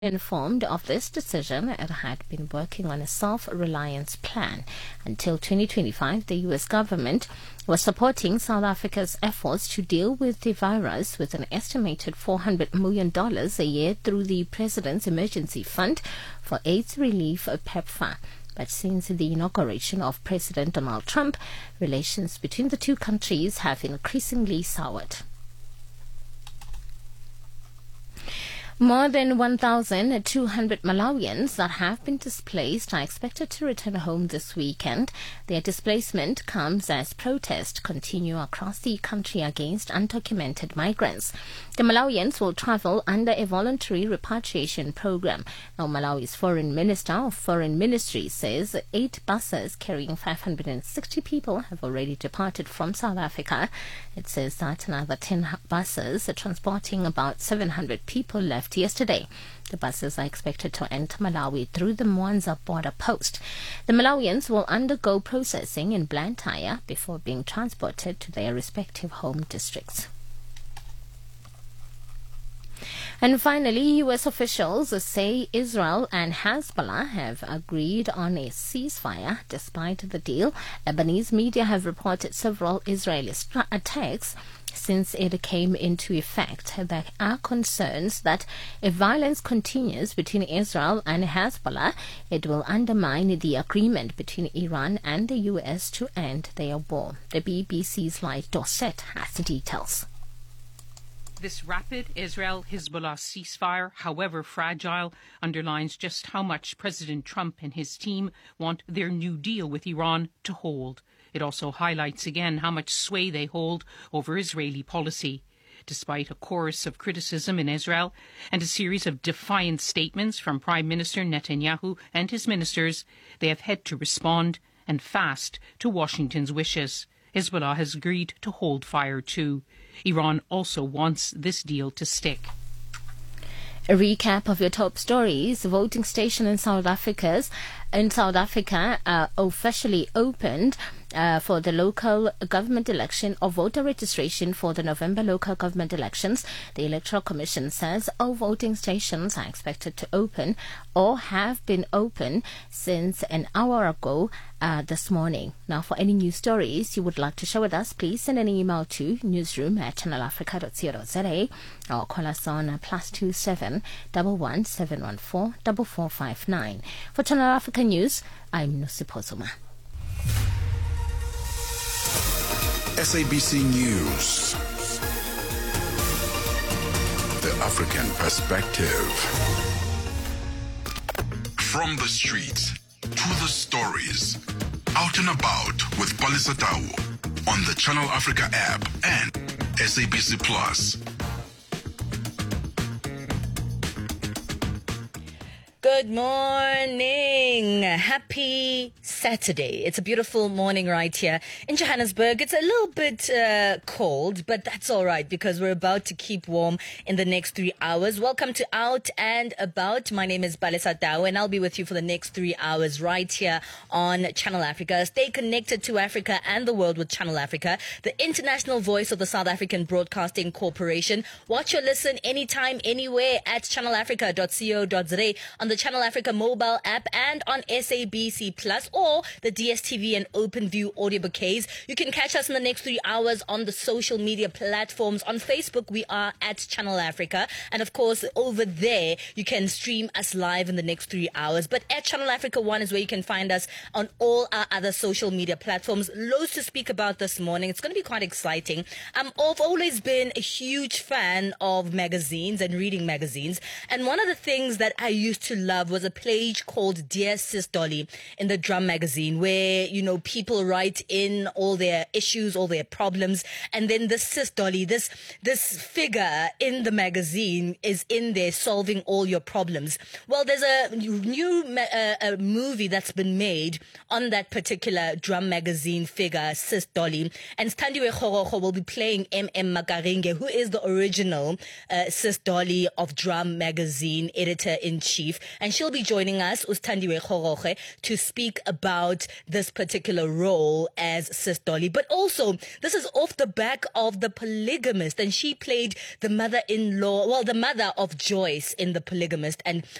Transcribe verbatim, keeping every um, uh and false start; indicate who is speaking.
Speaker 1: Informed of this decision, it had been working on a self-reliance plan. Until twenty twenty-five, the U S government was supporting South Africa's efforts to deal with the virus with an estimated four hundred million dollars a year through the President's Emergency Fund for AIDS Relief, PEPFAR. But since the inauguration of President Donald Trump, relations between the two countries have increasingly soured. More than one thousand two hundred Malawians that have been displaced are expected to return home this weekend. Their displacement comes as protests continue across the country against undocumented migrants. The Malawians will travel under a voluntary repatriation program. Now, Malawi's Foreign Minister of Foreign Ministry says eight buses carrying five hundred sixty people have already departed from South Africa. It says that another ten buses transporting about seven hundred people left yesterday. The buses are expected to enter Malawi through the Mwanza border post. The Malawians will undergo processing in Blantyre before being transported to their respective home districts. And finally, U S officials say Israel and Hezbollah have agreed on a ceasefire despite the deal. Lebanese media have reported several Israeli attacks since it came into effect. There are concerns that if violence continues between Israel and Hezbollah, it will undermine the agreement between Iran and the U S to end their war. The B B C's Lloyd Dorset has the details.
Speaker 2: This rapid Israel-Hezbollah ceasefire, however fragile, underlines just how much President Trump and his team want their new deal with Iran to hold. It also highlights again how much sway they hold over Israeli policy. Despite a chorus of criticism in Israel and a series of defiant statements from Prime Minister Netanyahu and his ministers, they have had to respond, and fast, to Washington's wishes. Hezbollah has agreed to hold fire too. Iran also wants this deal to stick.
Speaker 1: A recap of your top stories. The voting station in South Africa's in South Africa uh, officially opened uh, for the local government election or voter registration for the November local government elections. The Electoral Commission says all voting stations are expected to open or have been open since an hour ago uh, this morning. Now, for any news stories you would like to share with us, please send an email to newsroom at channel africa dot co dot za or call us on uh, plus two seven one one seven one four four four five nine. For Channel Africa News, I'm Nosipho Zuma.
Speaker 3: S A B C News. The African perspective. From the streets to the stories. Out and about with Palisa Tawo on the Channel Africa app and S A B C Plus.
Speaker 4: Good morning. Happy Saturday. It's a beautiful morning right here in Johannesburg. It's a little bit uh, cold, but that's all right because we're about to keep warm in the next three hours. Welcome to Out and About. My name is Palisa Tawo and I'll be with you for the next three hours right here on Channel Africa. Stay connected to Africa and the world with Channel Africa, the international voice of the South African Broadcasting Corporation. Watch or listen anytime, anywhere at channel africa dot co dot za on the Channel Africa mobile app and on S A B C Plus or the D S T V and OpenView audio bouquets. You can catch us in the next three hours on the social media platforms. On Facebook, we are at Channel Africa. And of course, over there, you can stream us live in the next three hours. But at Channel Africa One is where you can find us on all our other social media platforms. Loads to speak about this morning. It's going to be quite exciting. Um, I've always been a huge fan of magazines and reading magazines. And one of the things that I used to love was a page called Dear Sis Dolly in the Drum magazine where, you know, people write in all their issues, all their problems. And then this Sis Dolly, this, this figure in the magazine is in there solving all your problems. Well, there's a new uh, a movie that's been made on that particular Drum magazine figure, Sis Dolly. And Standiwe Khorokho will be playing M M Makaringe, who is the original uh, Sis Dolly of Drum magazine editor-in-chief. and she'll be joining us, Usthandiwe Kgoroge, to speak about this particular role as Sis Dolly. But also, this is off the back of The Polygamist, and she played the mother-in-law, well, the mother of Joyce in The Polygamist, and